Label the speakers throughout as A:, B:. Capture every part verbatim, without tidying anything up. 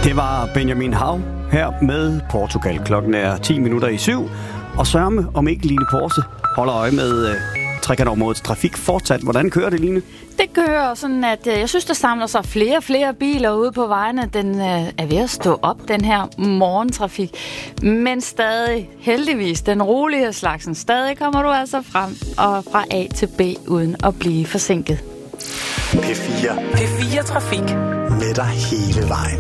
A: Det var Benjamin Hav her med Portugal. Klokken er ti minutter i syv. Og sørme, om ikke Line Porse holder øje med øh, trekantområdets trafik fortsat. Hvordan kører det, Line?
B: Det kører sådan, at øh, jeg synes, der samler sig flere og flere biler ude på vejene. Den øh, er ved at stå op, den her morgentrafik. Men stadig, heldigvis, den rolige slagsen. Stadig kommer du altså frem og fra A til B uden at blive forsinket.
C: P fire.
D: P fire Trafik.
C: Med dig hele vejen.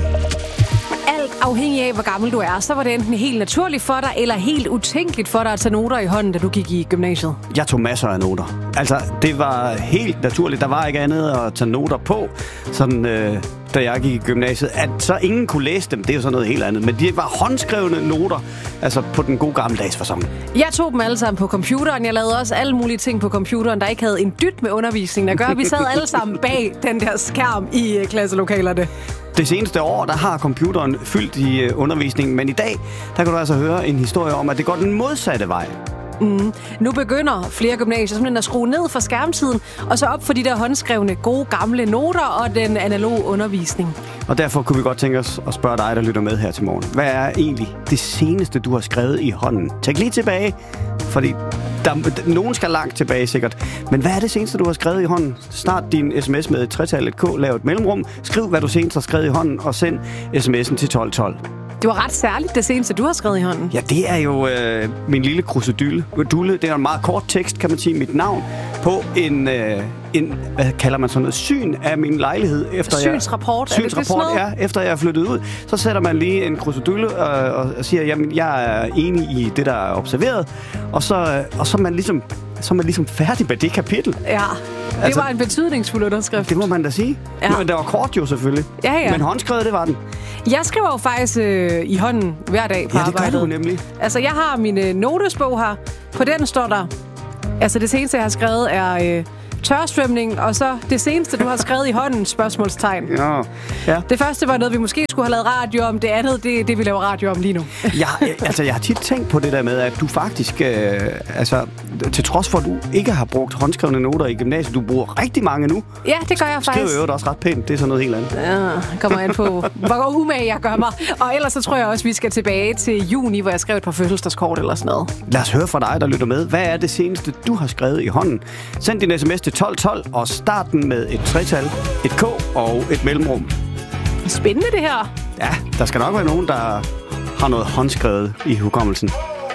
E: Alt afhængig af, hvor gammel du er, så var det enten helt naturligt for dig, eller helt utænkeligt for dig at tage noter i hånden, da du gik i gymnasiet.
A: Jeg tog masser af noter. Altså, det var helt naturligt. Der var ikke andet at tage noter på, sådan, øh, da jeg gik i gymnasiet. At så ingen kunne læse dem, det er jo sådan noget helt andet. Men de var håndskrevne noter, altså på den gode gammeldags facon.
E: Jeg tog dem alle sammen på computeren. Jeg lavede også alle mulige ting på computeren, der ikke havde en dyt med undervisningen at gøre. Vi sad alle sammen bag den der skærm i øh, klasselokalerne.
A: Det seneste år, der har computeren fyldt i øh, undervisningen, men i dag, der kan du altså høre en historie om, at det går den modsatte vej.
E: Mm. Nu begynder flere gymnasier simpelthen at skrue ned for skærmtiden, og så op for de der håndskrevne, gode gamle noter og den analoge undervisning.
A: Og derfor kunne vi godt tænke os at spørge dig, der lytter med her til morgen. Hvad er egentlig det seneste, du har skrevet i hånden? Tæk lige tilbage, fordi der, nogen skal langt tilbage sikkert. Men hvad er det seneste, du har skrevet i hånden? Start din sms med et tretal, et k, lav et mellemrum. Skriv, hvad du senest har skrevet i hånden, og send sms'en til tolv tolv.
E: Det var ret særligt, det seneste, du har skrevet i hånden.
A: Ja, det er jo øh, min lille krusedulle. Det er en meget kort tekst, kan man sige, mit navn på en, øh, en hvad kalder man sådan noget, syn af min lejlighed. Efter
E: Synsrapport.
A: Jeg, synsrapport, ja. Efter jeg er flyttet ud, så sætter man lige en krusedulle og, og, og siger, jamen, jeg er enig i det, der er observeret. Og så, og så er man ligesom... så er man ligesom færdig med det kapitel.
E: Ja, det altså, var en betydningsfuld underskrift.
A: Det må man da sige. Ja. Men det var kort jo selvfølgelig.
E: Ja, ja.
A: Men håndskrevet, det var den.
E: Jeg skriver jo faktisk øh, i hånden hver dag på arbejdet.
A: Ja, det gør du nemlig.
E: Altså, jeg har min øh, notesbog her. På den står der... Altså, det seneste, jeg har skrevet, er... Øh, tørsvømning, og så det seneste, du har skrevet i hånden, spørgsmålstegn.
A: Ja. Ja.
E: Det første var noget, vi måske skulle have lavet radio om. Det andet, det er det, vi laver radio om lige nu.
A: Ja, altså, jeg har tit tænkt på det der med, at du faktisk, øh, altså, til trods for, at du ikke har brugt håndskrevne noter i gymnasiet, du bruger rigtig mange nu.
E: Ja, det gør jeg faktisk.
A: Skriver jo også ret pænt, det er sådan noget helt andet.
E: Ja, kommer an på, hvor umage jeg gør mig. Og ellers så tror jeg også, vi skal tilbage til juni, hvor jeg skrev et par fødselsdagskort eller sådan noget.
A: Lad os høre fra dig, der lytter med. Hvad er det seneste, du har skrevet i hånden? Send din sms til tolv tolv og start den med et tretal, et k og et mellemrum.
E: Spændende det her.
A: Ja, der skal nok være nogen, der har noget håndskrevet i hukommelsen.